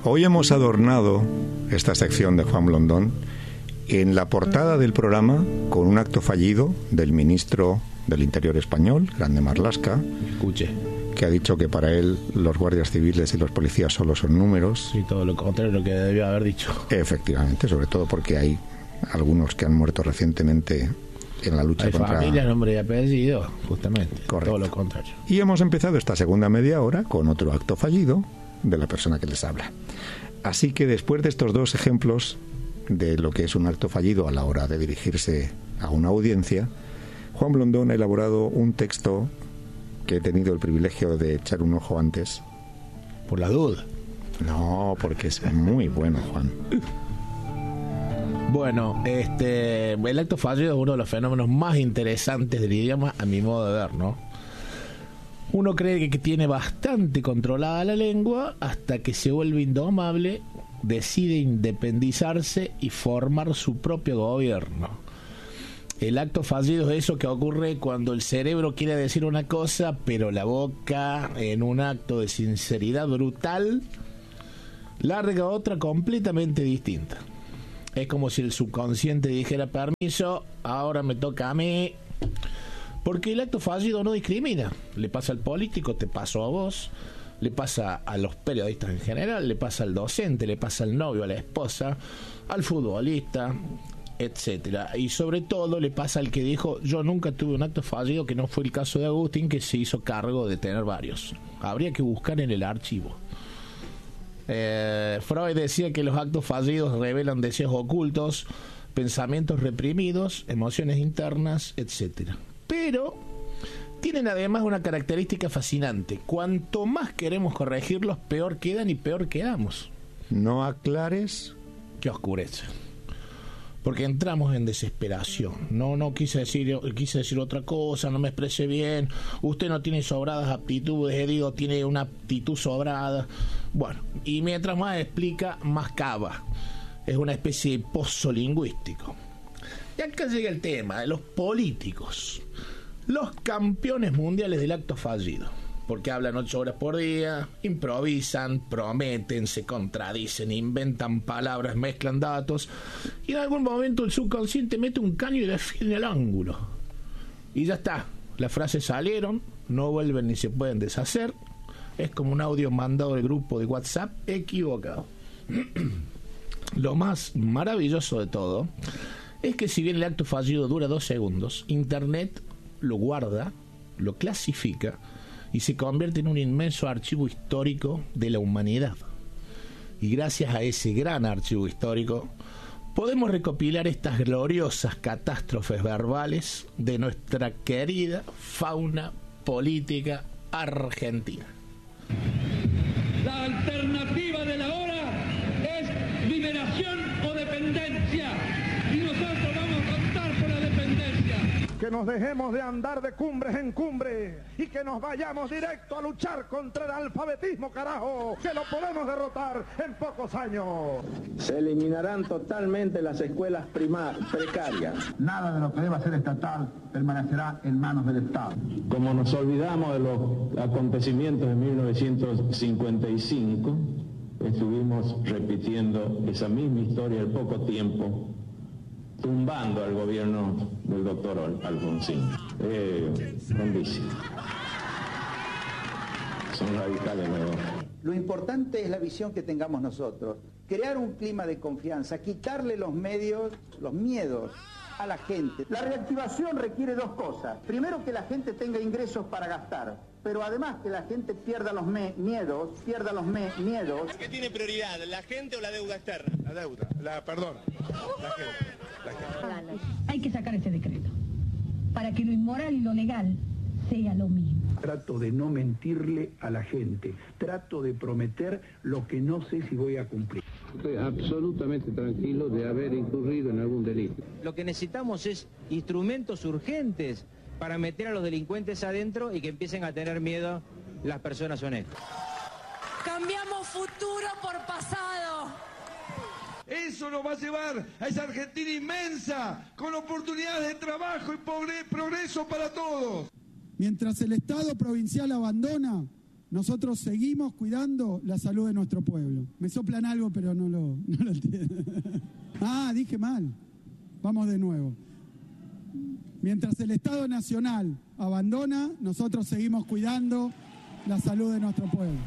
Hoy hemos adornado esta sección de Juan Blondón en la portada del programa con un acto fallido del ministro del Interior español, Grande Marlaska. Escuche. Que ha dicho que para él los guardias civiles y los policías solo son números. Sí, todo lo contrario de lo que debió haber dicho. Efectivamente, sobre todo porque hay algunos que han muerto recientemente en la lucha contra... Hay familia, nombre y apellido, justamente. Correcto. Todo lo contrario. Y hemos empezado esta segunda media hora con otro acto fallido de la persona que les habla. Así que después de estos dos ejemplos de lo que es un acto fallido a la hora de dirigirse a una audiencia, Juan Blondón ha elaborado un texto que he tenido el privilegio de echar un ojo antes. Por la duda. No, porque es muy bueno, Juan. Bueno, el acto fallido es uno de los fenómenos más interesantes del idioma, a mi modo de ver, ¿no? Uno cree que tiene bastante controlada la lengua hasta que se vuelve indomable, decide independizarse y formar su propio gobierno. El acto fallido es eso que ocurre cuando el cerebro quiere decir una cosa, pero la boca, en un acto de sinceridad brutal, larga otra completamente distinta. Es como si el subconsciente dijera: permiso, ahora me toca a mí. Porque el acto fallido no discrimina. Le pasa al político, te pasó a vos, le pasa a los periodistas en general, le pasa al docente, le pasa al novio, a la esposa, al futbolista, etcétera. Y sobre todo le pasa al que dijo: yo nunca tuve un acto fallido, que no fue el caso de Agustín, que se hizo cargo de tener varios. Habría que buscar en el archivo. Freud decía que los actos fallidos revelan deseos ocultos, pensamientos reprimidos, emociones internas, etcétera. Pero tienen además una característica fascinante: cuanto más queremos corregirlos, peor quedan y peor quedamos. No aclares que oscurece. Porque entramos en desesperación. No quise decir otra cosa, no me expresé bien, usted no tiene sobradas aptitudes, digo, tiene una aptitud sobrada. Bueno, y mientras más explica, más cava. Es una especie de pozo lingüístico. Y acá llega el tema de los políticos, los campeones mundiales del acto fallido. Porque hablan 8 horas por día, improvisan, prometen, se contradicen, inventan palabras, mezclan datos, y en algún momento el subconsciente mete un caño y define el ángulo. Y ya está, las frases salieron, no vuelven ni se pueden deshacer. Es como un audio mandado del grupo de WhatsApp equivocado. Lo más maravilloso de todo es que, si bien el acto fallido dura 2 segundos, Internet lo guarda, lo clasifica y se convierte en un inmenso archivo histórico de la humanidad. Y gracias a ese gran archivo histórico podemos recopilar estas gloriosas catástrofes verbales de nuestra querida fauna política argentina. La alternativa de la hora es liberación o dependencia, y nosotros vamos a optar por la dependencia. Que nos dejemos de andar de cumbres en cumbre y que nos vayamos directo a luchar contra el alfabetismo, carajo, que lo podemos derrotar en pocos años. Se eliminarán totalmente las escuelas precarias. Nada de lo que deba ser estatal permanecerá en manos del Estado. Como nos olvidamos de los acontecimientos de 1955, estuvimos repitiendo esa misma historia al poco tiempo, tumbando al gobierno del doctor Alfonsín. Grandísimo. Son radicales nuevos. Lo importante es la visión que tengamos nosotros, crear un clima de confianza, quitarle los miedos a la gente. La reactivación requiere 2 cosas. Primero, que la gente tenga ingresos para gastar, pero además que la gente pierda los miedos. ¿Qué tiene prioridad, la gente o la deuda externa? La deuda, la gente. Hay que sacar ese decreto para que lo inmoral y lo legal sea lo mismo. Trato de no mentirle a la gente, trato de prometer lo que no sé si voy a cumplir. Estoy absolutamente tranquilo de haber incurrido en algún delito. Lo que necesitamos es instrumentos urgentes para meter a los delincuentes adentro y que empiecen a tener miedo las personas honestas. Cambiamos futuro por pasado. Eso nos va a llevar a esa Argentina inmensa, con oportunidades de trabajo y progreso para todos. Mientras el Estado provincial abandona, nosotros seguimos cuidando la salud de nuestro pueblo. Me soplan algo, pero no lo entiendo. Dije mal. Vamos de nuevo. Mientras el Estado Nacional abandona, nosotros seguimos cuidando la salud de nuestro pueblo.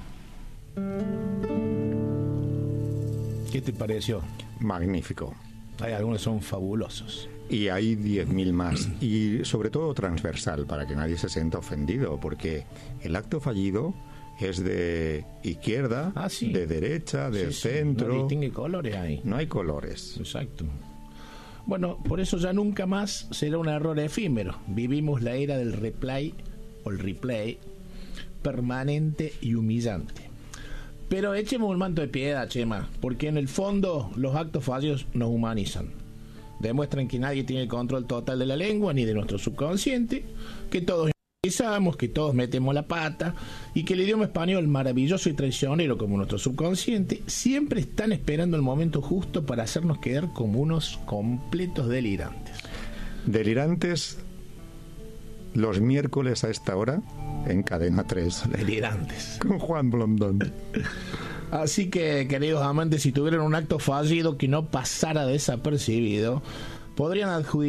¿Qué te pareció? Magnífico. Hay algunos que son fabulosos. Y hay 10.000 más. Y sobre todo transversal, para que nadie se sienta ofendido, porque el acto fallido es de izquierda, de derecha, de centro. No distingue colores ahí. No hay colores. Exacto. Bueno, por eso ya nunca más será un error efímero. Vivimos la era del replay o el replay permanente y humillante. Pero echemos un manto de piedad, Chema, porque en el fondo los actos fallidos nos humanizan. Demuestran que nadie tiene el control total de la lengua ni de nuestro subconsciente, que todos improvisamos, que todos metemos la pata y que el idioma español, maravilloso y traicionero como nuestro subconsciente, siempre están esperando el momento justo para hacernos quedar como unos completos delirantes. Delirantes los miércoles a esta hora en Cadena 3. Delirantes. Con Juan Blondón. Así que, queridos amantes, si tuvieran un acto fallido que no pasara desapercibido, podrían adjudicar